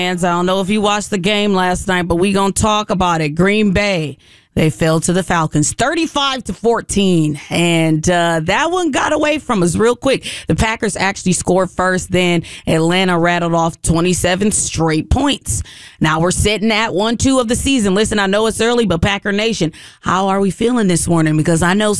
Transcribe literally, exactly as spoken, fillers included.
I don't know if you watched the game last night, but we gonna talk about it. Green Bay, they fell to the Falcons, thirty-five to fourteen, and uh, that one got away from us real quick. The Packers actually scored first, then Atlanta rattled off twenty-seven straight points. Now we're sitting at one two of the season. Listen, I know it's early, but Packer Nation, how are we feeling this morning? Because I know